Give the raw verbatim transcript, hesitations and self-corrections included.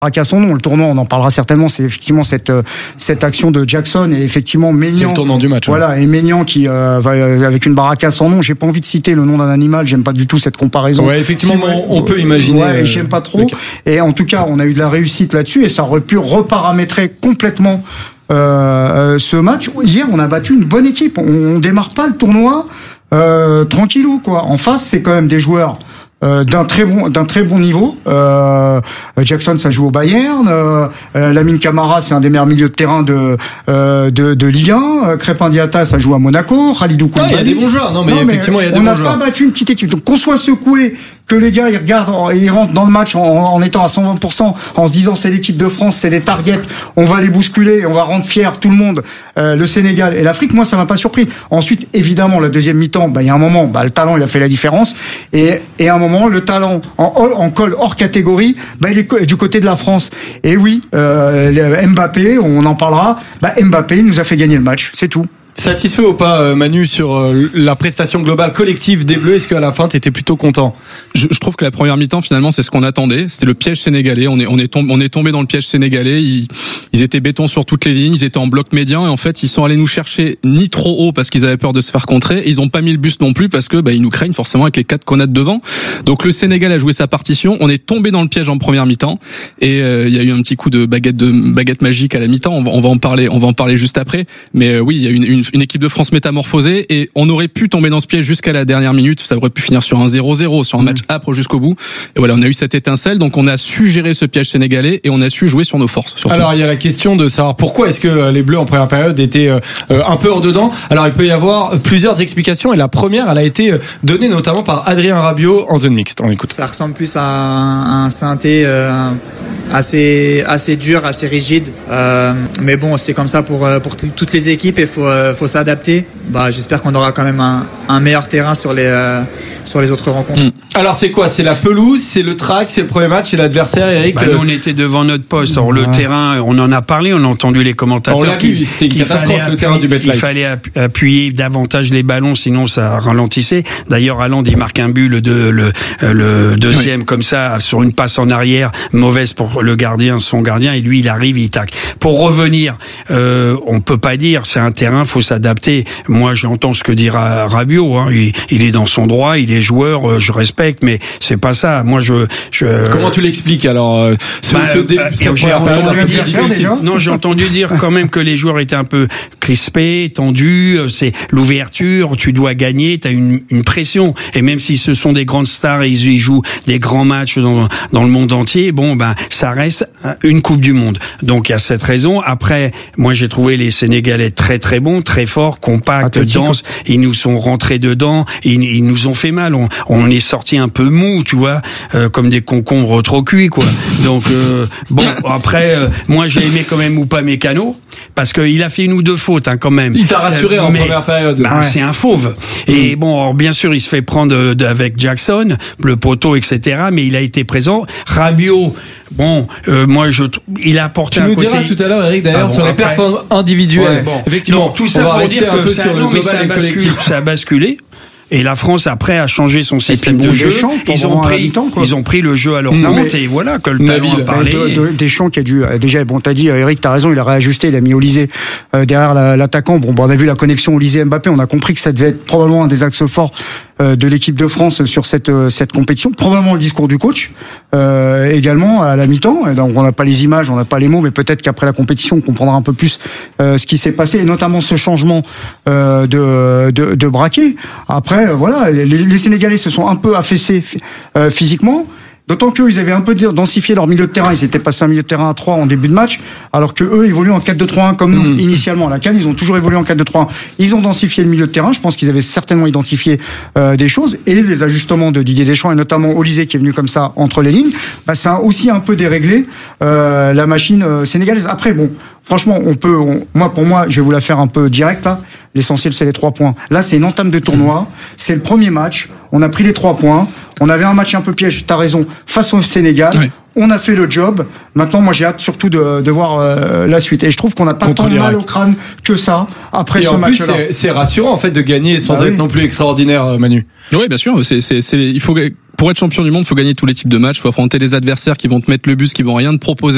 à son nom. Le tournoi, on en parlera certainement. C'est effectivement cette cette action de Jackson et effectivement Maignan. C'est le tournant du match. Voilà, ouais. Et Maignan qui euh, va avec une baraque à son nom. J'ai pas envie de citer le nom d'un animal. J'aime pas du tout cette comparaison. Ouais, effectivement, si, on, on peut imaginer. Ouais, euh, j'aime pas trop. Okay. Et en tout cas, on a eu de la réussite là-dessus et ça aurait pu reparamétrer complètement euh, ce match. Hier, on a battu une bonne équipe. On, on démarre pas le tournoi euh, tranquillou, quoi. En face, c'est quand même des joueurs. Euh, d'un très bon d'un très bon niveau. Euh, Jackson, ça joue au Bayern. Euh, euh, Lamine Camara, c'est un des meilleurs milieux de terrain de euh, de, de Ligue un. Euh, Crépin Diatta, ça joue à Monaco. Khalidou Koulibaly. Il y a des bons joueurs. Non, mais, non, mais effectivement, il y a des bons joueurs. On n'a pas battu une petite équipe. Donc qu'on soit secoué, que les gars ils regardent, ils rentrent dans le match en, en étant à cent vingt pour cent, en se disant c'est l'équipe de France, c'est des targets, on va les bousculer, on va rendre fiers tout le monde, euh, le Sénégal et l'Afrique. Moi, ça m'a pas surpris. Ensuite, évidemment, la deuxième mi-temps, bah il y a un moment, bah le talent il a fait la différence et et à un moment le talent en, en col hors catégorie, bah il est du côté de la France. Et oui, euh, Mbappé, on en parlera. Bah Mbappé, il nous a fait gagner le match, c'est tout. Satisfait ou pas, Manu, sur euh, la prestation globale collective des Bleus? Est-ce qu'à la fin, t'étais plutôt content? je, je trouve que la première mi-temps, finalement, c'est ce qu'on attendait. C'était le piège sénégalais. On est, on est tombé, on est tombé dans le piège sénégalais. Ils, ils étaient béton sur toutes les lignes. Ils étaient en bloc médian. Et en fait, ils sont allés nous chercher ni trop haut parce qu'ils avaient peur de se faire contrer. Et ils ont pas mis le buste non plus parce que, bah, ils nous craignent forcément avec les quatre qu'on a de devant. Donc, le Sénégal a joué sa partition. On est tombé dans le piège en première mi-temps. Et, il euh, y a eu un petit coup de baguette de, baguette magique à la mi-temps. On va, on va en parler, on va en parler juste après. Mais, euh, oui, il y a une, une, une équipe de France métamorphosée et on aurait pu tomber dans ce piège jusqu'à la dernière minute. Ça aurait pu finir sur un zéro zéro, sur un match âpre jusqu'au bout. Et voilà, on a eu cette étincelle. Donc on a su gérer ce piège sénégalais et on a su jouer sur nos forces. Surtout. Alors il y a la question de savoir pourquoi est-ce que les Bleus en première période étaient euh, un peu hors dedans. Alors il peut y avoir plusieurs explications et la première, elle a été donnée notamment par Adrien Rabiot en zone mixte. On écoute. Ça ressemble plus à un, un synthé euh, assez assez dur, assez rigide. Euh, mais bon, c'est comme ça pour pour t- toutes les équipes et faut faut s'adapter. Bah, j'espère qu'on aura quand même un, un meilleur terrain sur les euh, sur les autres rencontres. Mmh. Alors c'est quoi? C'est la pelouse, c'est le track, c'est le premier match, c'est l'adversaire, Eric. Bah, le... nous, on était devant notre poste. Alors le ouais. terrain, on en a parlé, on a entendu les commentateurs. On l'a qui, vu, c'était une catastrophe le terrain du MetLife. Il fallait appuyer davantage les ballons, sinon ça ralentissait. D'ailleurs, Haaland il marque un but, le, deux, le, le deuxième oui. comme ça sur une passe en arrière, mauvaise pour le gardien, son gardien, et lui il arrive, il tacle. Pour revenir, euh, on peut pas dire c'est un terrain, faut s'adapter. Moi, j'entends ce que dira Rabiot. Hein. Il, il est dans son droit, il est joueur, je respecte, mais c'est pas ça. Moi, je. je... Comment tu l'expliques alors ce, bah, ce début bah, j'ai entendu dire, Non, j'ai entendu dire quand même que les joueurs étaient un peu crispés, tendus. C'est l'ouverture, tu dois gagner, t'as une, une pression. Et même si ce sont des grandes stars, et ils, ils jouent des grands matchs dans, dans le monde entier. Bon, ben, ça reste une Coupe du Monde. Donc, il y a cette raison. Après, moi, j'ai trouvé les Sénégalais très très bons, très forts, compacts, denses. Ils nous sont rentrés dedans, ils, ils nous ont fait mal. On, on est sorti un peu mou, tu vois, euh, comme des concombres trop cuits, quoi. Donc euh, bon, après, euh, moi j'ai aimé quand même Upamecano parce qu'il a fait une ou deux fautes, hein, quand même. Il t'a rassuré euh, en première période. Bah, ouais. C'est un fauve. Et mmh. bon, alors, bien sûr, il se fait prendre de, de, avec Jackson, le poteau, et cetera. Mais il a été présent. Rabiot, bon, euh, moi je, il a apporté tu un nous côté. Tu nous diras tout à l'heure, Eric, d'ailleurs, ah, bon, sur après... les performances individuelles. Ouais, bon. Effectivement, non, tout ça pour dire que ça, non, mais ça a basculé. Ça a basculé. Et la France après a changé son système de jeu. Ils ont pris, ils ont pris le jeu à leur mmh. compte et voilà que le talent a parlé. De, de, Deschamps qui a dû déjà, bon t'as dit Eric, t'as raison, il a réajusté, il a mis Olysée euh, derrière la, l'attaquant. Bon, bon, on a vu la connexion Olysée-Mbappé, on a compris que ça devait être probablement un des axes forts euh, de l'équipe de France sur cette euh, cette compétition. Probablement le discours du coach euh, également à la mi-temps. Et donc on n'a pas les images, on n'a pas les mots, mais peut-être qu'après la compétition on comprendra un peu plus euh, ce qui s'est passé et notamment ce changement euh, de, de de braquet. Après euh, voilà. Les Les Sénégalais se sont un peu affaissés euh, physiquement, d'autant qu'eux, ils avaient un peu densifié leur milieu de terrain. Ils étaient passés un milieu de terrain à trois en début de match, alors que eux évoluent en quatre deux trois un comme nous. Mmh. Initialement, à la CAN, ils ont toujours évolué en quatre deux trois un. Ils ont densifié le milieu de terrain. Je pense qu'ils avaient certainement identifié euh, des choses. Et les ajustements de Didier Deschamps, et notamment Olysée qui est venu comme ça entre les lignes, bah, ça a aussi un peu déréglé euh, la machine euh, sénégalaise. Après, bon, franchement, on peut... On, moi, pour moi, je vais vous la faire un peu direct, là. L'essentiel, c'est les trois points. Là, c'est une entame de tournoi. C'est le premier match. On a pris les trois points. On avait un match un peu piège, t'as raison, face au Sénégal. Oui. On a fait le job. Maintenant, moi, j'ai hâte surtout de, de voir euh, la suite. Et je trouve qu'on n'a pas Contre tant de mal au crâne que ça après et ce en match-là. Plus, c'est, c'est rassurant, en fait, de gagner sans bah être oui. non plus extraordinaire, Manu. Oui, bien sûr. C'est, c'est, c'est, il faut, pour être champion du monde, il faut gagner tous les types de matchs. Il faut affronter des adversaires qui vont te mettre le bus, qui vont rien te proposer.